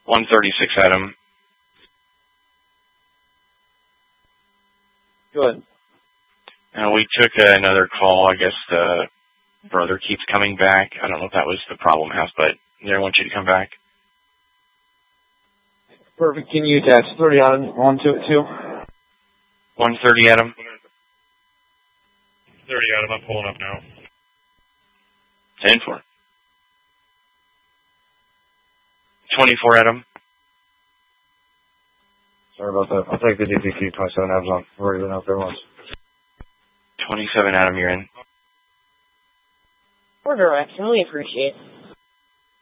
136 Adam. Good. We took another call. I guess the brother keeps coming back. I don't know if that was the problem house, but they want you to come back. Perfect. Can you attach 30 on to it too? 130 Adam. 30 Adam, I'm pulling up now. 10-4. 24 Adam. Sorry about that. I'll take the DPC 27 Adams on. We're going out there once. 27 Adam, you're in. Order, I really appreciate it.